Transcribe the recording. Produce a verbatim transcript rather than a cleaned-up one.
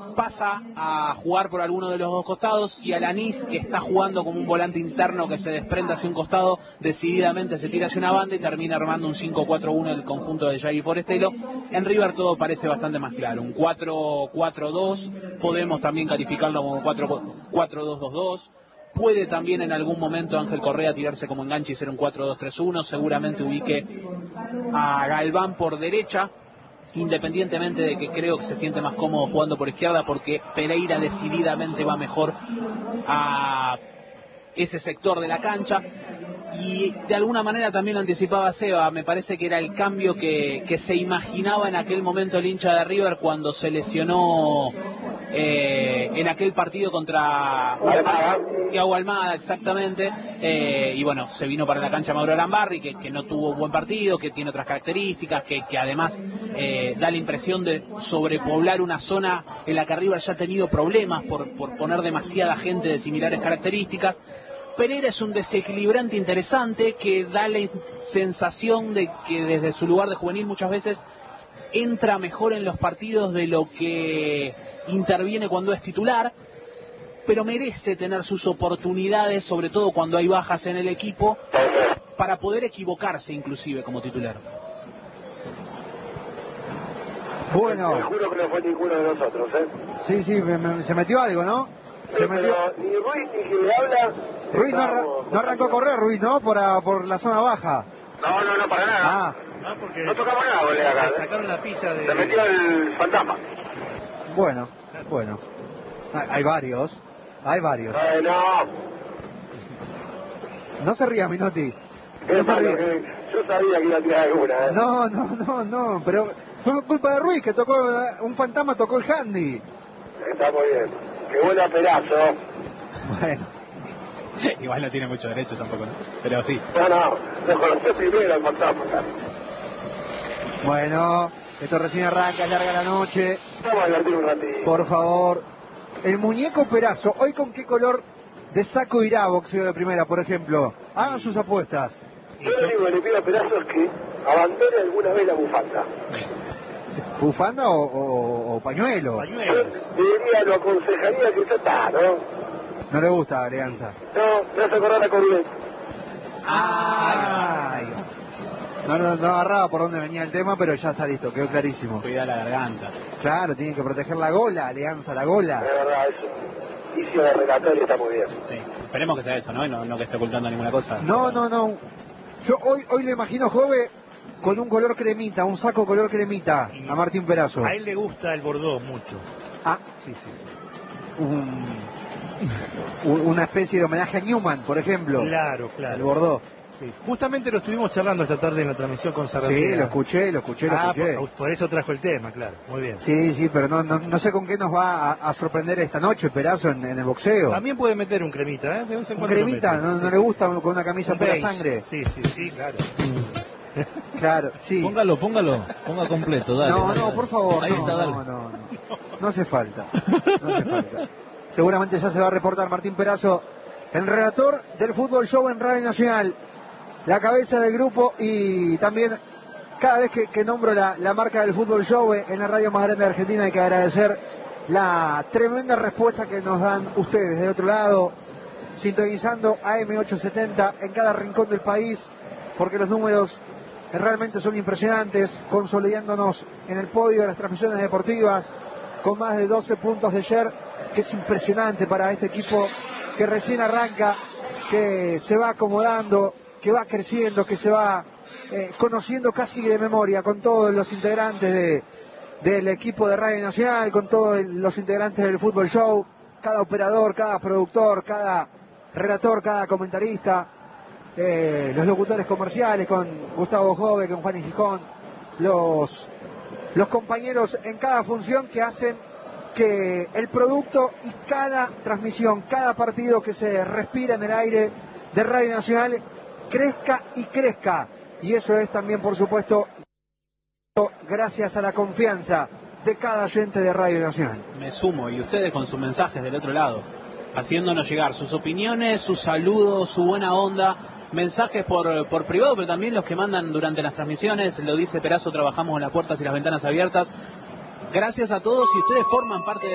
pasa a jugar por alguno de los dos costados y Alanís, que está jugando como un volante interno que se desprende hacia un costado, decididamente se tira hacia una banda y termina armando un cinco cuatro uno el conjunto de Yagi Forestelo. En River todo parece bastante más claro, un cuatro cuatro dos, podemos también calificarlo como cuatro dos dos dos. Puede también en algún momento Ángel Correa tirarse como enganche y ser un cuatro dos tres uno, seguramente ubique a Galván por derecha, independientemente de que creo que se siente más cómodo jugando por izquierda, porque Pereira decididamente va mejor a ese sector de la cancha. Y de alguna manera también lo anticipaba Seba, me parece que era el cambio que, que se imaginaba en aquel momento el hincha de River cuando se lesionó eh, en aquel partido contra Thiago Almada, exactamente, eh, y bueno, se vino para la cancha Mauro Arambarri, que, que no tuvo un buen partido, que tiene otras características, que, que además eh, da la impresión de sobrepoblar una zona en la que River ya ha tenido problemas por, por poner demasiada gente de similares características. Pereira es un desequilibrante interesante que da la sensación de que desde su lugar de juvenil muchas veces entra mejor en los partidos de lo que interviene cuando es titular, pero merece tener sus oportunidades, sobre todo cuando hay bajas en el equipo, para poder equivocarse inclusive como titular. Bueno. Te juro que no fue ninguno de nosotros, ¿eh? Sí, sí, me, me, se metió algo, ¿no? Se Sí, metió... pero ni Ruiz ni quien le habla. Ruiz no, arra... no arrancó a correr, Ruiz, ¿no? Por, a, por la zona baja. No, no, no, para nada. Ah. No, porque no tocamos nada, boludo, acá. le sacaron la pista de... Se metió el fantasma. Bueno, bueno. Hay, hay varios. Hay varios. Ay, no. No se ría, Minotti. Qué No se malo, ría. que yo sabía que iba a tirar alguna, ¿eh? No, no, no, no. Pero fue culpa de Ruiz, que tocó... Un fantasma tocó el handy. Está muy bien. Qué buena Perazo. Bueno. Igual no tiene mucho derecho tampoco, ¿no? Pero sí. No, no. Lo conocí primero el fantasma, cara. Bueno, esto recién arranca, es larga la noche. Vamos a divertir un ratito. Por favor. El muñeco Perazo, ¿hoy con qué color de saco irá boxeo de primera, por ejemplo? Hagan sus apuestas. Yo lo único que le pido a Perazo es que abandone alguna vez la bufanda. ¿Bufanda o, o, o pañuelo? Pañuelos. Yo diría, lo aconsejaría que ya está, ¿no? No le gusta Alianza. No, me hace acordar a Corrientes. Ay. No, no, no agarraba por dónde venía el tema, pero ya está listo, quedó clarísimo. Cuida la garganta. Claro, tienen que proteger la gola, Alianza, la gola. Es verdad, eso. Vicio de relatorio está muy bien. Sí. Esperemos que sea eso, ¿no? Y no, no que esté ocultando ninguna cosa. No, no, no. Yo hoy, hoy le imagino joven con un color cremita, un saco color cremita a Martín Perazo. A él le gusta el Bordeaux mucho. Ah, Sí, sí, sí. un, un- una especie de homenaje a Newman, por ejemplo. Claro, El claro. Bordeaux. Sí. Justamente lo estuvimos charlando esta tarde en la transmisión con Sí, Sarratea. lo escuché, lo escuché, lo Ah, escuché. por, por eso trajo el tema, claro. Muy bien. Sí, sí, pero no, no, no sé con qué nos va a, a sorprender esta noche Perazo en, en el boxeo. También puede meter un cremita, ¿eh? De vez en ¿Un cuando lo cremita? mete. ¿No, Sí, no sí. le gusta con una camisa Un pura beige. sangre? Sí, sí, sí, claro. Claro, sí. Póngalo, póngalo, ponga completo, dale. No, dale, no, dale. por favor, Ahí no, está, no, dale. no, no, no hace falta, no hace falta. Seguramente ya se va a reportar Martín Perazo, el relator del Fútbol Show en Radio Nacional, la cabeza del grupo y también cada vez que, que nombro la, la marca del Fútbol Show en la radio más grande de Argentina hay que agradecer la tremenda respuesta que nos dan ustedes del otro lado, sintonizando A M ochocientos setenta en cada rincón del país, porque los números realmente son impresionantes, consolidándonos en el podio de las transmisiones deportivas, con más de doce puntos de share, que es impresionante para este equipo que recién arranca, que se va acomodando, que va creciendo, que se va eh, conociendo casi de memoria con todos los integrantes de, del equipo de Radio Nacional, con todos los integrantes del Fútbol Show, cada operador, cada productor, cada relator, cada comentarista, eh, los locutores comerciales con Gustavo Jove, con Juan y Gijón, los, los compañeros en cada función que hacen que el producto y cada transmisión, cada partido que se respira en el aire de Radio Nacional crezca y crezca. Y eso es también, por supuesto, gracias a la confianza de cada oyente de Radio Nacional. Me sumo, y ustedes con sus mensajes del otro lado, haciéndonos llegar sus opiniones, sus saludos, su buena onda, mensajes por, por privado, pero también los que mandan durante las transmisiones. Lo dice Perazo, trabajamos con las puertas y las ventanas abiertas. Gracias a todos y ustedes forman parte de